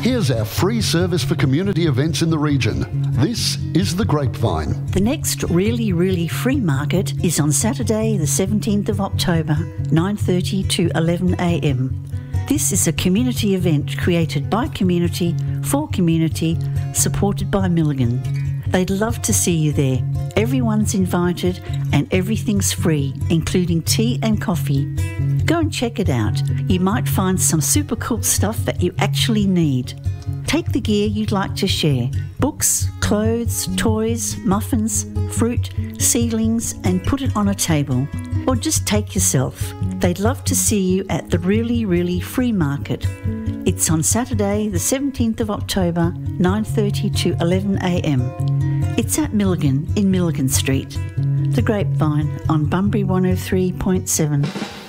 Here's our free service for community events in the region. This is The Grapevine. The next really free market is on Saturday the 17th of October, 9:30 to 11 a.m. This is a community event created by community, for community, supported by Milligan. They'd love to see you there. Everyone's invited and everything's free, including tea and coffee. Go and check it out. You might find some super cool stuff that you actually need. Take the gear you'd like to share. Books, clothes, toys, muffins, fruit, seedlings, and put it on a table. Or just take yourself. They'd love to see you at the really free market. It's on Saturday the 17th of October, 9:30 to 11 a.m. It's at Milligan in Milligan Street. The Grapevine on Bunbury 103.7.